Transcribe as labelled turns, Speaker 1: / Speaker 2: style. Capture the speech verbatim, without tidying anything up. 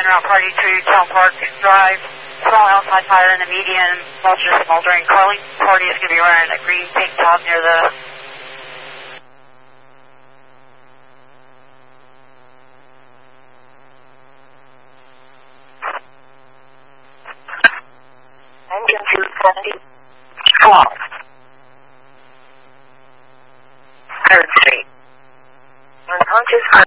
Speaker 1: route party to Town Park Drive. Small outside fire in the median, vulture smoldering. Carly party is going to be wearing a green tank top near the... Engine two seventy. twelve. third Street. Unconscious.